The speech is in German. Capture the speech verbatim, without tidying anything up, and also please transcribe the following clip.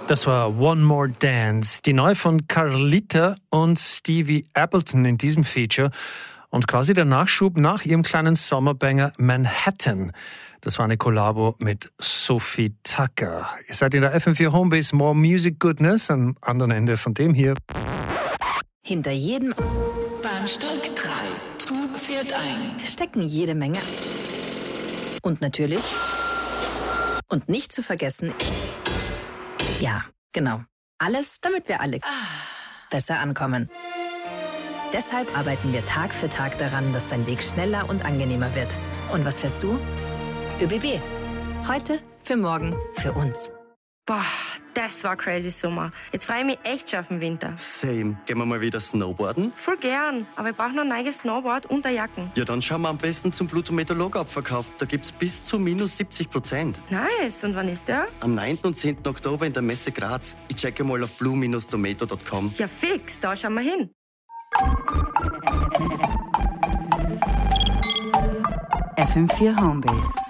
Das war One More Dance, die neue von Carlita und Stevie Appleton in diesem Feature und quasi der Nachschub nach ihrem kleinen Sommerbanger Manhattan. Das war eine Kollabo mit Sophie Tucker. Ihr seid in der F M vier Homebase More Music Goodness, am anderen Ende von dem hier. Hinter jedem Bahnsteig drei, Zug fährt ein. stecken jede Menge. Und natürlich, und nicht zu vergessen, ja, genau, alles, damit wir alle besser ankommen. Deshalb arbeiten wir Tag für Tag daran, dass dein Weg schneller und angenehmer wird. Und was fährst du? ÖBB. Heute, für morgen, für uns. Boah, das war crazy Sommer. Jetzt freue ich mich echt schon auf den Winter. Same. Gehen wir mal wieder snowboarden? Voll gern, aber ich brauche noch ein neues Snowboard und eine Jacken. Ja, dann schauen wir am besten zum Plutometer-Log-Abverkauf. Da gibt's bis zu minus siebzig Prozent. Nice, und wann ist der? Am neunten und zehnten Oktober in der Messe Graz. Ich checke mal auf blue Bindestrich tomato Punkt com. Ja fix, da schauen wir hin. F M vier Homebase.